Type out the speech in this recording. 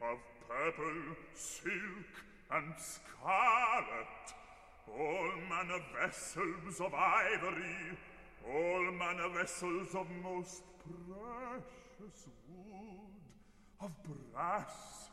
of purple, silk, and scarlet, all manner vessels of ivory, all manner vessels of most precious wood, of brass,